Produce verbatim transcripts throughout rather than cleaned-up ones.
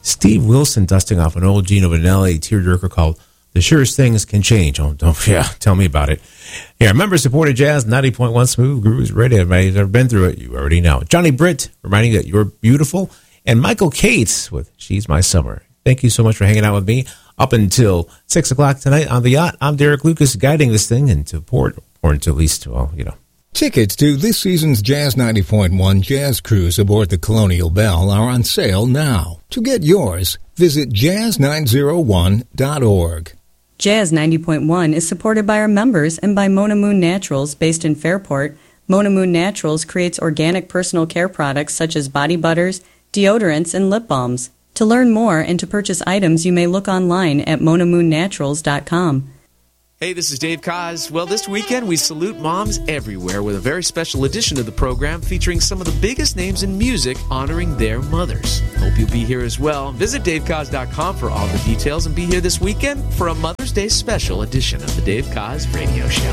Steve Wilson dusting off an old Gino Vanelli tearjerker called The Surest Things Can Change. Oh, don't, yeah, tell me about it. Yeah, member-supported Jazz, ninety point one Smooth Grooves Radio. Everybody's ever been through it, you already know. Johnny Britt, reminding you that you're beautiful. And Michael Cates with She's My Summer. Thank you so much for hanging out with me up until six o'clock tonight on the yacht. I'm Derek Lucas, guiding this thing into port, or into at least, well, you know. Tickets to this season's Jazz ninety point one Jazz Cruise aboard the Colonial Belle are on sale now. To get yours, visit jazz nine oh one dot org. Jazz ninety point one is supported by our members and by Mona Moon Naturals, based in Fairport. Mona Moon Naturals creates organic personal care products such as body butters, deodorants, and lip balms. To learn more and to purchase items, you may look online at mona moon naturals dot com. Hey, this is Dave Koz. Well, this weekend we salute moms everywhere with a very special edition of the program featuring some of the biggest names in music honoring their mothers. Hope you'll be here as well. Visit dave koz dot com for all the details and be here this weekend for a Mother's Day special edition of the Dave Koz Radio Show.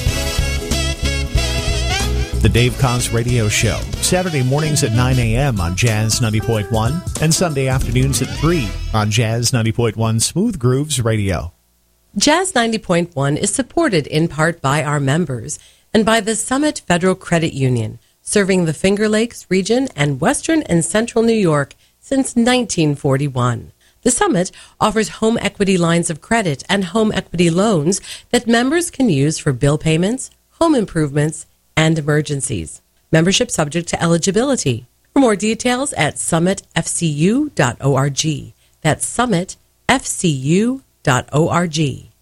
The Dave Koz Radio Show, Saturday mornings at nine a.m. on Jazz ninety point one and Sunday afternoons at three on Jazz ninety point one Smooth Grooves Radio. Jazz ninety point one is supported in part by our members and by the Summit Federal Credit Union, serving the Finger Lakes region and western and central New York since nineteen forty-one. The Summit offers home equity lines of credit and home equity loans that members can use for bill payments, home improvements, and emergencies. Membership subject to eligibility. For more details at summit f c u dot org. That's summit f c u dot org.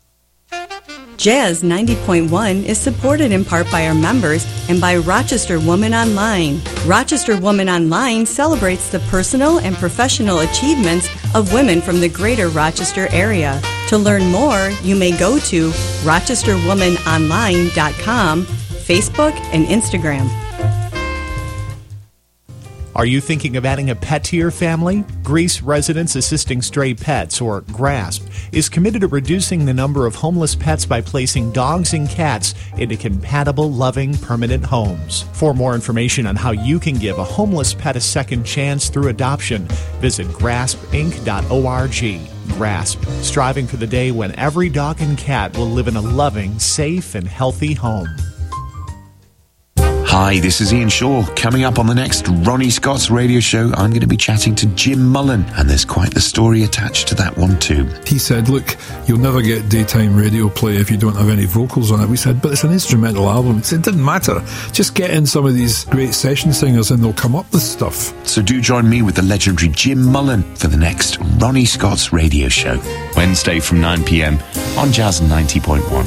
Jazz ninety point one is supported in part by our members and by Rochester Woman Online. Rochester Woman Online celebrates the personal and professional achievements of women from the greater Rochester area. To learn more, you may go to rochester woman online dot com, Facebook, and Instagram. Are you thinking of adding a pet to your family? Greece Residents Assisting Stray Pets, or GRASP, is committed to reducing the number of homeless pets by placing dogs and cats into compatible, loving, permanent homes. For more information on how you can give a homeless pet a second chance through adoption, visit grasp inc dot org. GRASP, striving for the day when every dog and cat will live in a loving, safe, and healthy home. Hi, this is Ian Shaw. Coming up on the next Ronnie Scott's radio show, I'm going to be chatting to Jim Mullen, and there's quite the story attached to that one too. He said, look, you'll never get daytime radio play if you don't have any vocals on it. We said, but it's an instrumental album. He said, it didn't matter. Just get in some of these great session singers and they'll come up with stuff. So do join me with the legendary Jim Mullen for the next Ronnie Scott's radio show, Wednesday from nine p.m. on Jazz ninety point one.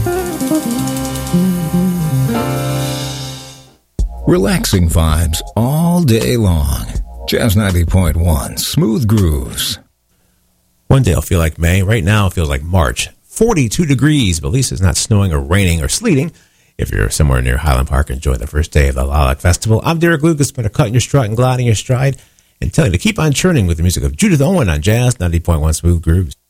Relaxing vibes all day long. Jazz ninety point one, Smooth Grooves. One day it'll feel like May. Right now it feels like March. forty-two degrees, but at least it's not snowing or raining or sleeting. If you're somewhere near Highland Park, enjoy the first day of the Lilac Festival. I'm Derek Lucas, been a cut in your strut and gliding your stride, and telling you to keep on churning with the music of Judith Owen on Jazz ninety point one Smooth Grooves.